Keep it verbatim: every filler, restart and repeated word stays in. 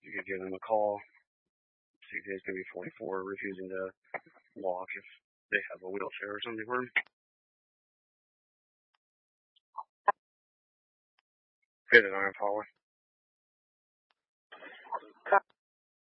You could give them a call. See if he's going to be forty-four, refusing to walk if they have a wheelchair or something for him. Get it on, Paula.